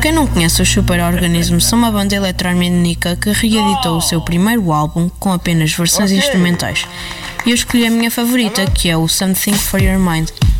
Quem não conhece os Superorganisms são uma banda eletro-armênica que reeditou o seu primeiro álbum com apenas versões instrumentais. E eu escolhi a minha favorita, que é o Something for Your Mind.